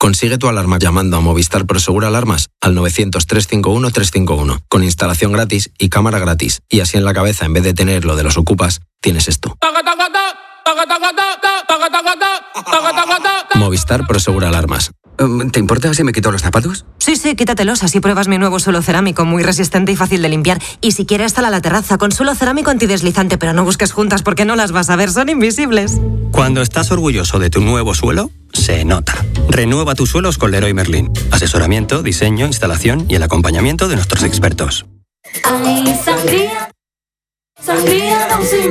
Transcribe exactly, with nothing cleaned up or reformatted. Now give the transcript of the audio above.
Consigue tu alarma llamando a Movistar Prosegur Alarmas al novecientos, trescientos cincuenta y uno, trescientos cincuenta y uno, con instalación gratis y cámara gratis. Y así en la cabeza, en vez de tener lo de los ocupas, tienes esto. Movistar Prosegur Alarmas. ¿Te importa si me quito los zapatos? Sí, sí, quítatelos, así pruebas mi nuevo suelo cerámico, muy resistente y fácil de limpiar. Y si quieres, sal a la terraza con suelo cerámico antideslizante, pero no busques juntas porque no las vas a ver, son invisibles. Cuando estás orgulloso de tu nuevo suelo, se nota. Renueva tus suelos con Leroy Merlin. Asesoramiento, diseño, instalación y el acompañamiento de nuestros expertos. Ay, sangría, sangría,